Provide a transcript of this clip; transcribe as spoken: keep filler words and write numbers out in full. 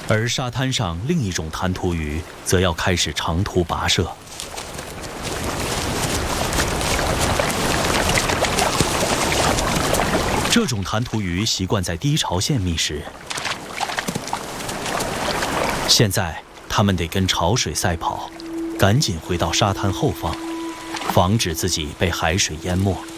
而沙滩上另一种弹涂鱼则要开始长途跋涉。这种弹涂鱼习惯在低潮线觅食，现在它们得跟潮水赛跑，赶紧回到沙滩后方，防止自己被海水淹没。